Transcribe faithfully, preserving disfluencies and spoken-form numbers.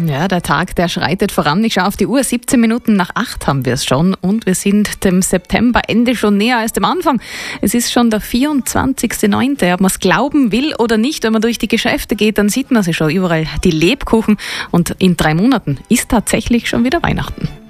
Ja, der Tag, der schreitet voran. Ich schaue auf die Uhr, siebzehn Minuten nach acht haben wir es schon und wir sind dem Septemberende schon näher als dem Anfang. Es ist schon der vierundzwanzigster neunte Ob man es glauben will oder nicht, wenn man durch die Geschäfte geht, dann sieht man sie schon überall, die Lebkuchen, und in drei Monaten ist tatsächlich schon wieder Weihnachten.